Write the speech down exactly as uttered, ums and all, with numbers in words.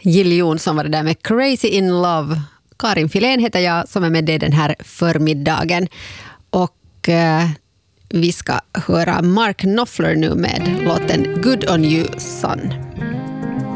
Jill Johnson var det där med Crazy in Love. Karin Filén heter jag som är med dig den här förmiddagen. Och eh, vi ska höra Mark Knopfler nu med låten Good on You Son.